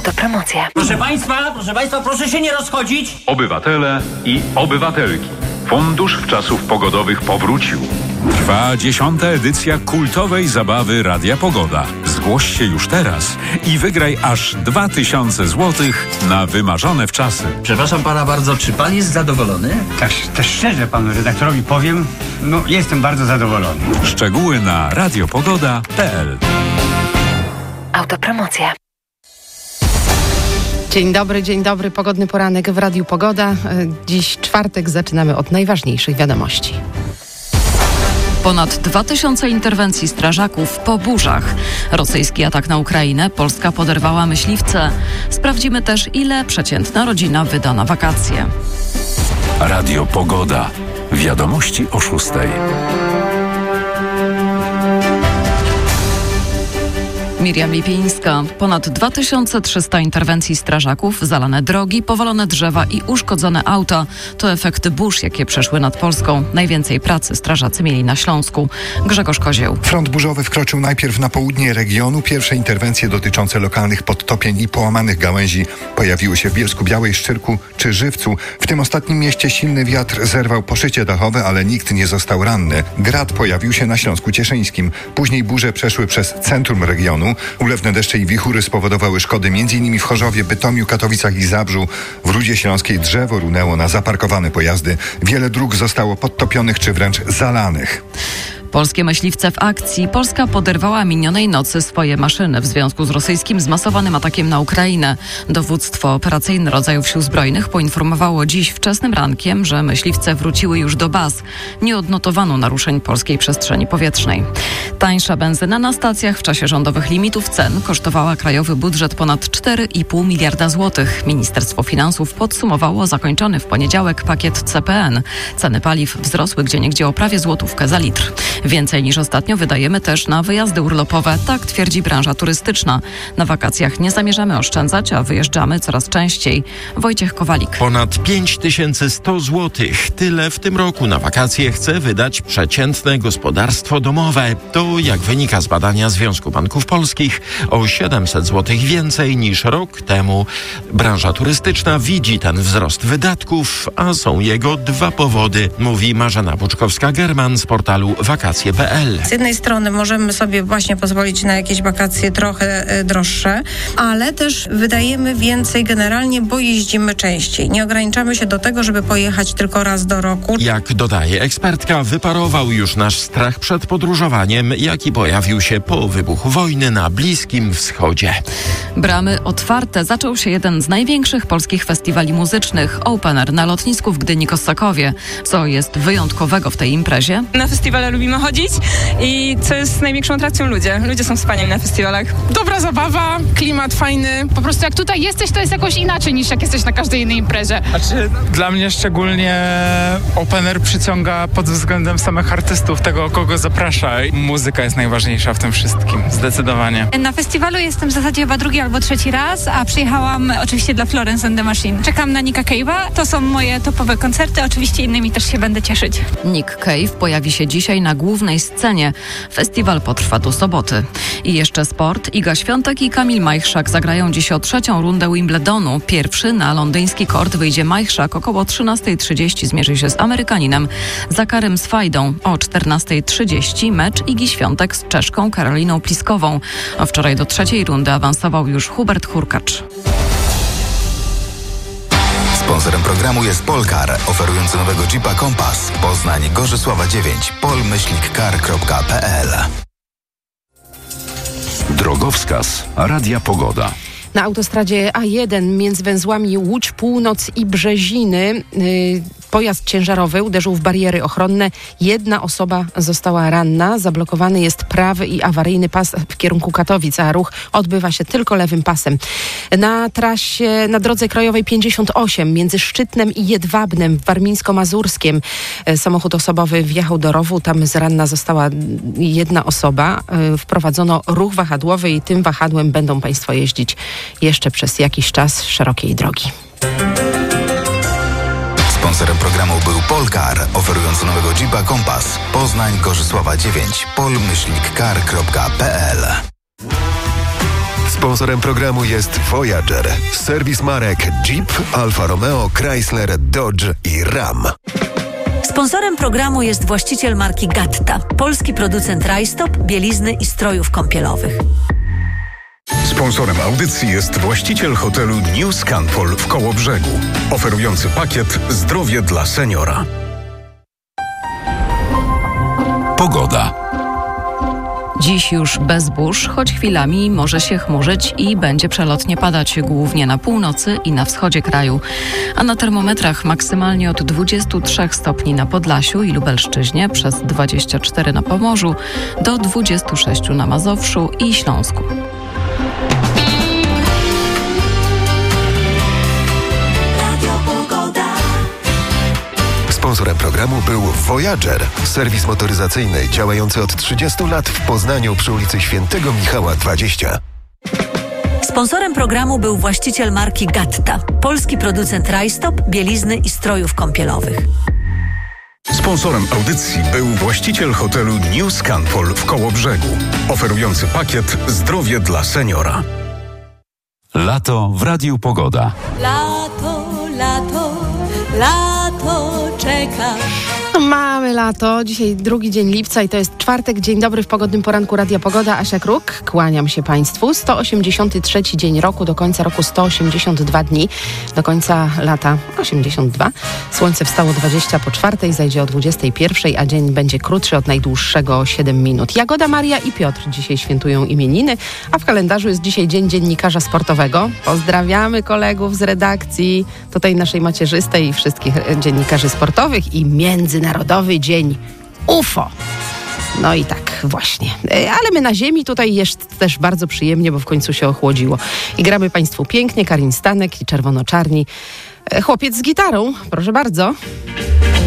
Autopromocja. Proszę Państwa, proszę się nie rozchodzić. Obywatele i obywatelki. Fundusz Wczasów Pogodowych powrócił. Trwa 10. edycja kultowej zabawy Radia Pogoda. Zgłoś się już teraz i wygraj aż 2000 zł na wymarzone wczasy. Przepraszam pana bardzo, czy pan jest zadowolony? Tak szczerze panu redaktorowi powiem, jestem bardzo zadowolony. Szczegóły na radiopogoda.pl. Autopromocja. Dzień dobry, pogodny poranek w Radiu Pogoda. Dziś czwartek, zaczynamy od najważniejszych wiadomości. Ponad 2000 interwencji strażaków po burzach. Rosyjski atak na Ukrainę, Polska poderwała myśliwce. Sprawdzimy też, ile przeciętna rodzina wyda na wakacje. Radio Pogoda. Wiadomości o 6. Miriam Lipińska. Ponad 2300 interwencji strażaków, zalane drogi, powalone drzewa i uszkodzone auta to efekty burz, jakie przeszły nad Polską. Najwięcej pracy strażacy mieli na Śląsku. Grzegorz Kozieł. Front burzowy wkroczył najpierw na południe regionu. Pierwsze interwencje dotyczące lokalnych podtopień i połamanych gałęzi pojawiły się w Bielsku-Białej, Szczyrku czy Żywcu. W tym ostatnim mieście silny wiatr zerwał poszycie dachowe, ale nikt nie został ranny. Grad pojawił się na Śląsku Cieszyńskim. Później burze przeszły przez centrum regionu. Ulewne deszcze i wichury spowodowały szkody m.in. w Chorzowie, Bytomiu, Katowicach i Zabrzu. W Rudzie Śląskiej drzewo runęło na zaparkowane pojazdy. Wiele dróg zostało podtopionych czy wręcz zalanych. Polskie myśliwce w akcji. Polska poderwała minionej nocy swoje maszyny w związku z rosyjskim zmasowanym atakiem na Ukrainę. Dowództwo operacyjne rodzajów sił zbrojnych poinformowało dziś wczesnym rankiem, że myśliwce wróciły już do baz. Nie odnotowano naruszeń polskiej przestrzeni powietrznej. Tańsza benzyna na stacjach w czasie rządowych limitów cen kosztowała krajowy budżet ponad 4,5 miliarda złotych. Ministerstwo Finansów podsumowało zakończony w poniedziałek pakiet CPN. Ceny paliw wzrosły gdzieniegdzie o prawie złotówkę za litr. Więcej niż ostatnio wydajemy też na wyjazdy urlopowe, tak twierdzi branża turystyczna. Na wakacjach nie zamierzamy oszczędzać, a wyjeżdżamy coraz częściej. Wojciech Kowalik. Ponad 5100 zł. Tyle w tym roku na wakacje chce wydać przeciętne gospodarstwo domowe. To, jak wynika z badania Związku Banków Polskich, o 700 zł więcej niż rok temu. Branża turystyczna widzi ten wzrost wydatków, a są jego dwa powody, mówi Marzena Buczkowska-German z portalu wakacje.pl. Z jednej strony możemy sobie właśnie pozwolić na jakieś wakacje trochę droższe, ale też wydajemy więcej generalnie, bo jeździmy częściej. Nie ograniczamy się do tego, żeby pojechać tylko raz do roku. Jak dodaje ekspertka, wyparował już nasz strach przed podróżowaniem, jaki pojawił się po wybuchu wojny na Bliskim Wschodzie. Bramy otwarte. Zaczął się jeden z największych polskich festiwali muzycznych, Open Air na lotnisku w Gdyni-Kosakowie. Co jest wyjątkowego w tej imprezie? Na festiwale lubimy chodzić i co jest największą atrakcją? Ludzie są wspaniali na festiwalach. Dobra zabawa, klimat fajny. Po prostu jak tutaj jesteś, to jest jakoś inaczej niż jak jesteś na każdej innej imprezie. Dla mnie szczególnie Open Air przyciąga pod względem samych artystów, tego kogo zaprasza. Muzyka jest najważniejsza w tym wszystkim, zdecydowanie. Na festiwalu jestem w zasadzie chyba drugi albo trzeci raz, a przyjechałam oczywiście dla Florence and the Machine. Czekam na Nicka Cave'a, to są moje topowe koncerty, oczywiście innymi też się będę cieszyć. Nick Cave pojawi się dzisiaj na głównej scenie. Festiwal potrwa do soboty. I jeszcze sport. Iga Świątek i Kamil Majchrzak zagrają dziś o trzecią rundę Wimbledonu. Pierwszy na londyński kort wyjdzie Majchrzak. Około 13:30 zmierzy się z Amerykaninem Zakarem Swajdą. O 14:30 mecz Igi Świątek z Czeszką Karoliną Pliskową. A wczoraj do trzeciej rundy awansował już Hubert Hurkacz. Sponsorem programu jest Polkar, oferujący nowego Jeepa Compass. Poznań, Gorzysława 9, pol-car.pl. Drogowskaz Radia Pogoda. Na autostradzie A1 między węzłami Łódź Północ i Brzeziny pojazd ciężarowy uderzył w bariery ochronne. Jedna osoba została ranna. Zablokowany jest prawy i awaryjny pas w kierunku Katowic, a ruch odbywa się tylko lewym pasem. Na drodze krajowej 58 między Szczytnem i Jedwabnem w Warmińsko-Mazurskiem samochód osobowy wjechał do rowu. Tam ranna została jedna osoba. Wprowadzono ruch wahadłowy i tym wahadłem będą Państwo jeździć jeszcze przez jakiś czas szerokiej drogi. Sponsorem programu był Polkar, oferujący nowego Jeepa Compass. Poznań, Gorzysława 9, pol-car.pl. Sponsorem programu jest Voyager, serwis marek Jeep, Alfa Romeo, Chrysler, Dodge i Ram. Sponsorem programu jest właściciel marki Gatta, polski producent rajstop, bielizny i strojów kąpielowych. Sponsorem audycji jest właściciel hotelu New Scanpol w Kołobrzegu, oferujący pakiet Zdrowie dla seniora. Pogoda. Dziś już bez burz, choć chwilami może się chmurzyć i będzie przelotnie padać głównie na północy i na wschodzie kraju. A na termometrach maksymalnie od 23 stopni na Podlasiu i Lubelszczyźnie, przez 24 na Pomorzu, do 26 na Mazowszu i Śląsku. Sponsorem programu był Voyager, serwis motoryzacyjny działający od 30 lat w Poznaniu przy ulicy Świętego Michała 20. Sponsorem programu był właściciel marki Gatta, polski producent rajstop, bielizny i strojów kąpielowych. Sponsorem audycji był właściciel hotelu New Scanpol w Kołobrzegu, oferujący pakiet Zdrowie dla seniora. Lato w Radiu Pogoda. Lato, lato, lato czeka. Mamy lato, dzisiaj drugi dzień lipca i to jest czwartek. Dzień dobry w pogodnym poranku Radia Pogoda. Asia Kruk, kłaniam się Państwu. 183 dzień roku, do końca roku 182 dni, do końca lata 82. Słońce wstało 20 po 4, zajdzie o 21, a dzień będzie krótszy od najdłuższego 7 minut. Jagoda, Maria i Piotr dzisiaj świętują imieniny, a w kalendarzu jest dzisiaj Dzień Dziennikarza Sportowego. Pozdrawiamy kolegów z redakcji, tutaj naszej macierzystej i wszystkich dziennikarzy sportowych i Międzynarodowy Dzień UFO. No i tak właśnie. Ale my na ziemi tutaj jest też bardzo przyjemnie, bo w końcu się ochłodziło. I gramy Państwu pięknie, Karin Stanek i Czerwono-Czarni. Chłopiec z gitarą, proszę bardzo.